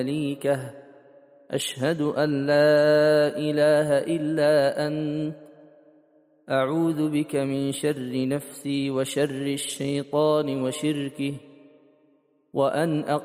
شريكه أشهد أن لا إله إلا أنت أعوذ بك من شر نفسي وشر الشيطان وشركه وأن